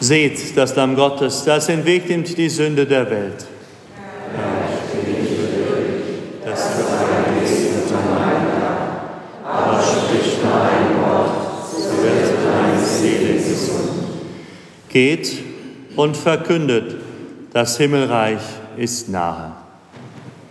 Seht das Lamm Gottes, das den Weg nimmt die Sünde der Welt. Herr, ich bin nicht würdig, dass du eingehst mit deinem Leib, aber sprich nur ein Wort, so wird deine Seele gesund. Geht und verkündet, das Himmelreich ist nahe.